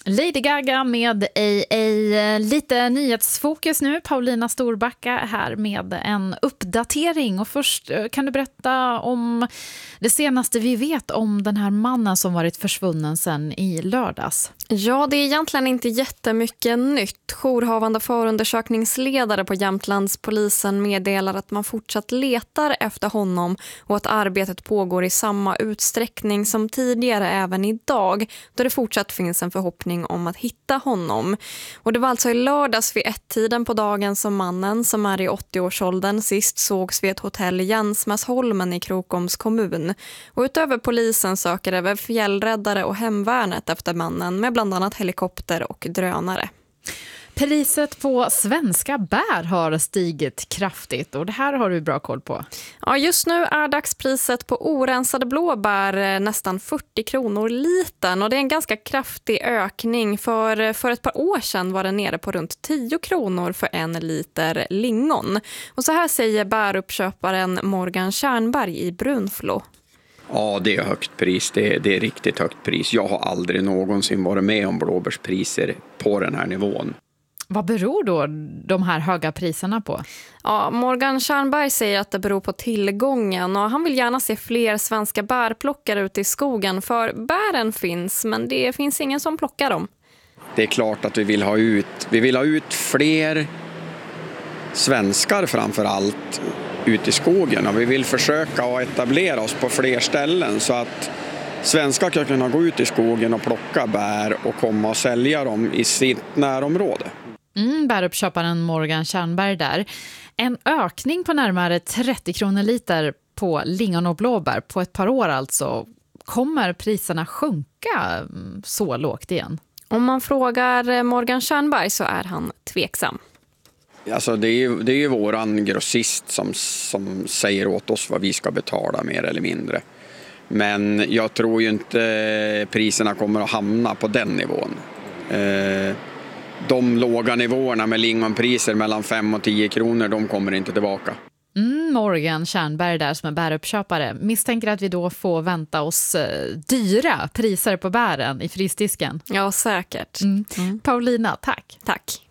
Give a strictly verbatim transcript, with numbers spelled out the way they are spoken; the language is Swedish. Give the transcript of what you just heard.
Lady Gaga med A A. Lite nyhetsfokus nu. Paulina Storbacka här med en uppdatering. Och först kan du berätta om det senaste vi vet om den här mannen som varit försvunnen sedan i lördags. Ja, det är egentligen inte jättemycket nytt. Jourhavande förundersökningsledare på Jämtlandspolisen meddelar att man fortsatt letar efter honom och att arbetet pågår i samma utsträckning som tidigare även idag, då det fortsatt finns en förhoppning om att hitta honom. Och det var alltså i lördags vid ett-tiden på dagen som mannen, som är i åttio-årsåldern, sist sågs vid ett hotell i Jänsmäsholmen i Krokoms kommun. Och utöver polisen söker även fjällräddare och hemvärnet efter mannen med bland annat helikopter och drönare. Priset på svenska bär har stigit kraftigt och det här har du bra koll på. Ja, just nu är dagspriset på orensade blåbär nästan fyrtio kronor liten och det är en ganska kraftig ökning. För, för ett par år sedan var den nere på runt tio kronor för en liter lingon. Och så här säger bäruppköparen Morgan Tjärnberg i Brunflo. Ja, det är högt pris. Det är, det är riktigt högt pris. Jag har aldrig någonsin varit med om blåbärspriser på den här nivån. Vad beror då de här höga priserna på? Ja, Morgan Tjärnberg säger att det beror på tillgången och han vill gärna se fler svenska bärplockare ute i skogen, för bären finns men det finns ingen som plockar dem. Det är klart att vi vill ha ut, vi vill ha ut fler svenskar framför allt ute i skogen, och vi vill försöka att etablera oss på fler ställen så att svenskar kan kunna gå ut i skogen och plocka bär och komma och sälja dem i sitt närområde. Mm, bäruppköparen Morgan Tjärnberg där. En ökning på närmare trettio kronor liter på lingon och blåbär på ett par år alltså. Kommer priserna sjunka så lågt igen? Om man frågar Morgan Tjärnberg så är han tveksam. Alltså det är ju, det är ju våran grossist som, som säger åt oss vad vi ska betala mer eller mindre. Men jag tror ju inte priserna kommer att hamna på den nivån. Eh, de låga nivåerna med lingonpriser mellan fem och tio kronor, de kommer inte tillbaka. Mm, Morgan Tjärnberg där som är bäruppköpare misstänker att vi då får vänta oss eh, dyra priser på bären i frysdisken. Ja, säkert. Mm. Mm. Paulina, tack. Tack.